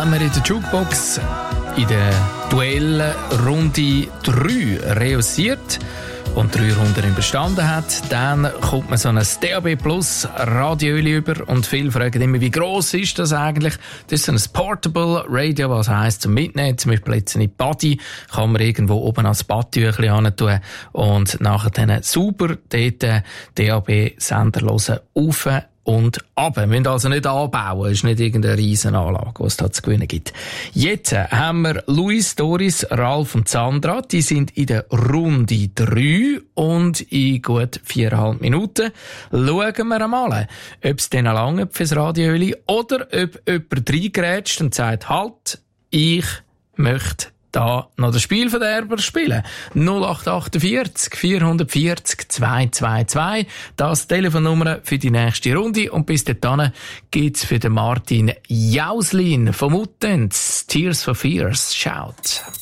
haben wir in der Jukebox in der Duellrunde 3 reüssiert und 3 Runden überstanden hat, dann kommt man so ein DAB Plus Radioöli über und viele fragen immer, wie gross ist das eigentlich? Das ist so ein Portable Radio, was heisst zum Mitnehmen, zum Beispiel jetzt in die Body, kann man irgendwo oben als Badtüchli hin tun und nachher dann sauber dort DAB-Sender hören, auf und ab. Wir müssen also nicht anbauen, es ist nicht irgendeine Riesenanlage, die es da zu gewinnen gibt. Jetzt haben wir Luis, Doris, Ralf und Sandra. Die sind in der Runde 3 und in gut 4,5 Minuten schauen wir einmal, ob es denen lange fürs Radioöli oder ob jemand reingrätscht und sagt, halt, ich möchte da noch das Spielverderber spielen. 0848 440 222. Das Telefonnummer für die nächste Runde. Und bis dahin gibt's für den Martin Jauslin vom Utens Tears for Fears. Shout.